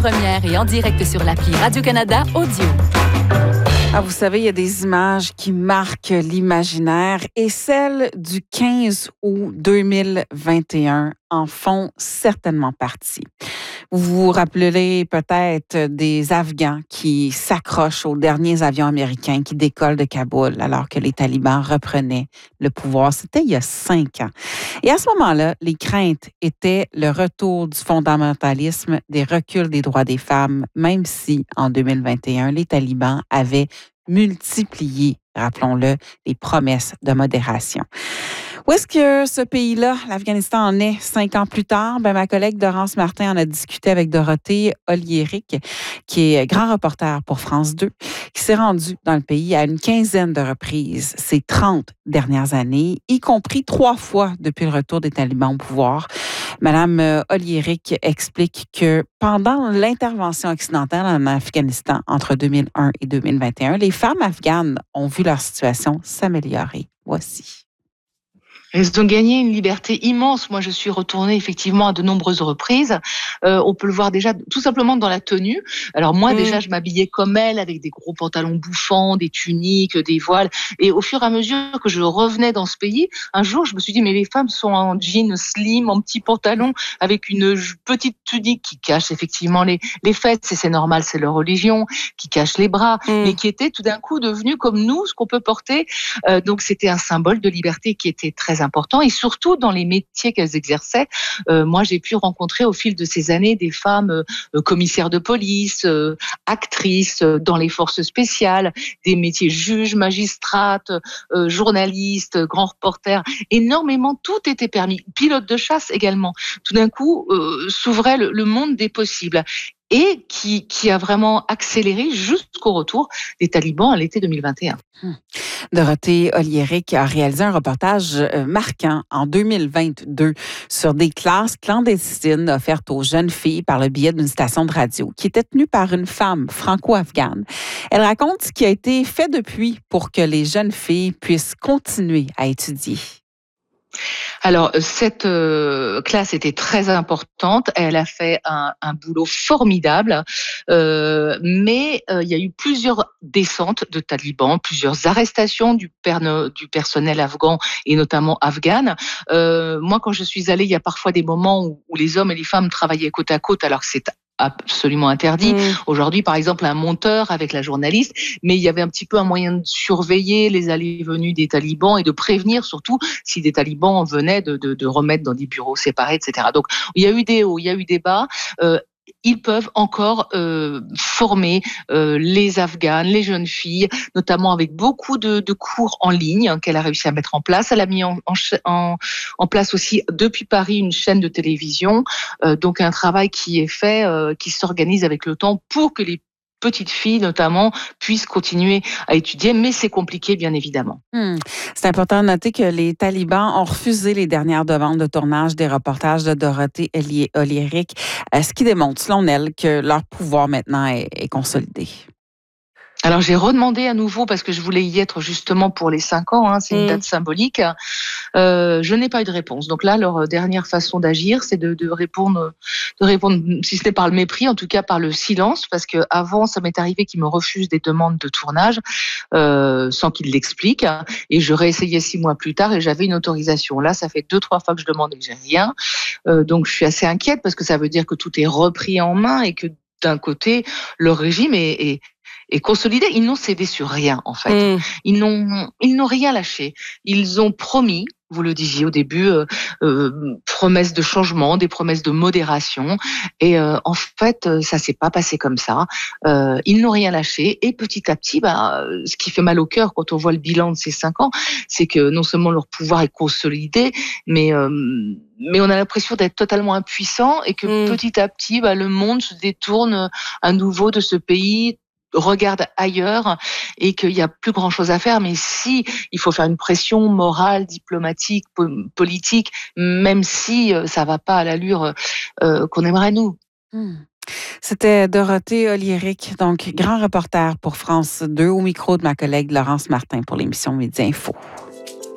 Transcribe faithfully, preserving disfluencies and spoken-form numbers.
avant-première et en direct sur l'appli Radio-Canada Audio. Ah, vous savez, il y a des images qui marquent l'imaginaire et celles du quinze août deux mille vingt et un en font certainement partie. Vous vous rappellerez peut-être des Afghans qui s'accrochent aux derniers avions américains qui décollent de Kaboul alors que les talibans reprenaient le pouvoir. C'était il y a cinq ans. Et à ce moment-là, les craintes étaient le retour du fondamentalisme, des reculs des droits des femmes, même si en deux mille vingt et un, les talibans avaient multiplié, rappelons-le, les promesses de modération. Où est-ce que ce pays-là, l'Afghanistan, en est cinq ans plus tard? Ben, ma collègue Laurence Martin en a discuté avec Dorothée Oliéric, qui est grand reporter pour France deux, qui s'est rendue dans le pays à une quinzaine de reprises ces trente dernières années, y compris trois fois depuis le retour des talibans au pouvoir. Madame Oliéric explique que pendant l'intervention occidentale en Afghanistan entre deux mille un et deux mille vingt et un, les femmes afghanes ont vu leur situation s'améliorer. Voici. Elles ont gagné une liberté immense. Moi, je suis retournée effectivement à de nombreuses reprises. Euh, on peut le voir déjà tout simplement dans la tenue. Alors moi, mmh. déjà, je m'habillais comme elles, avec des gros pantalons bouffants, des tuniques, des voiles. Et au fur et à mesure que je revenais dans ce pays, un jour, je me suis dit, mais les femmes sont en jean slim, en petits pantalons, avec une petite tunique qui cache effectivement les, les fesses. Et c'est normal, c'est leur religion, qui cache les bras, mmh. mais qui était tout d'un coup devenu comme nous, ce qu'on peut porter. Euh, donc, c'était un symbole de liberté qui était très important et surtout dans les métiers qu'elles exerçaient. Euh, moi, j'ai pu rencontrer au fil de ces années des femmes euh, commissaires de police, euh, actrices euh, dans les forces spéciales, des métiers juges, magistrates, euh, journalistes, grands reporters. Énormément, tout était permis. Pilotes de chasse également. Tout d'un coup, euh, s'ouvrait le, le monde des possibles. Et qui, qui a vraiment accéléré jusqu'au retour des talibans à l'été deux mille vingt et un. Hum. Dorothée Oliéric a réalisé un reportage marquant en deux mille vingt-deux sur des classes clandestines offertes aux jeunes filles par le biais d'une station de radio qui était tenue par une femme franco-afghane. Elle raconte ce qui a été fait depuis pour que les jeunes filles puissent continuer à étudier. Alors, cette euh, classe était très importante. Elle a fait un, un boulot formidable. Euh, mais euh, il y a eu plusieurs descentes de talibans, plusieurs arrestations du, per- du personnel afghan et notamment afghane. Euh, moi, quand je suis allée, il y a parfois des moments où, où les hommes et les femmes travaillaient côte à côte, alors que c'est absolument interdit. Mmh. Aujourd'hui, par exemple, un monteur avec la journaliste, mais il y avait un petit peu un moyen de surveiller les allées et venues des talibans et de prévenir surtout si des talibans venaient de, de, de remettre dans des bureaux séparés, et cetera. Donc, il y a eu des hauts, il y a eu des bas. Euh, Ils peuvent encore euh, former euh, les Afghanes, les jeunes filles, notamment avec beaucoup de, de cours en ligne hein, qu'elle a réussi à mettre en place. Elle a mis en, en, en place aussi depuis Paris une chaîne de télévision, euh, donc un travail qui est fait, euh, qui s'organise avec le temps pour que les petites filles notamment puissent continuer à étudier, mais c'est compliqué bien évidemment. Hmm. C'est important de noter que les talibans ont refusé les dernières demandes de tournage des reportages de Dorothée Oliéric, ce qui démontre selon elle que leur pouvoir maintenant est, est consolidé. Alors, j'ai redemandé à nouveau parce que je voulais y être justement pour les cinq ans, hein, c'est une mmh. date symbolique. Euh, je n'ai pas eu de réponse. Donc là, leur dernière façon d'agir, c'est de, de répondre, de répondre, si ce n'est par le mépris, en tout cas par le silence, parce que avant, ça m'est arrivé qu'ils me refusent des demandes de tournage euh, sans qu'ils l'expliquent. Et je réessayais six mois plus tard et j'avais une autorisation. Là, ça fait deux, trois fois que je demande et que j'ai rien. Euh, donc, je suis assez inquiète parce que ça veut dire que tout est repris en main et que d'un côté, le régime est, est et consolidé. Ils n'ont cédé sur rien, en fait. Mmh. Ils n'ont, ils n'ont rien lâché. Ils ont promis, vous le disiez au début, euh, euh, promesses de changement, des promesses de modération. Et euh, en fait, ça s'est pas passé comme ça. Euh, ils n'ont rien lâché. Et petit à petit, bah, ce qui fait mal au cœur quand on voit le bilan de ces cinq ans, c'est que non seulement leur pouvoir est consolidé, mais euh, mais on a l'impression d'être totalement impuissant et que mmh. petit à petit, bah, le monde se détourne à nouveau de ce pays, regarde ailleurs et qu'il n'y a plus grand-chose à faire. Mais si il faut faire une pression morale, diplomatique, po- politique, même si euh, ça ne va pas à l'allure euh, qu'on aimerait nous. Hmm. C'était Dorothée Oliéric, donc grand reporter pour France deux, au micro de ma collègue Laurence Martin pour l'émission Midi Info.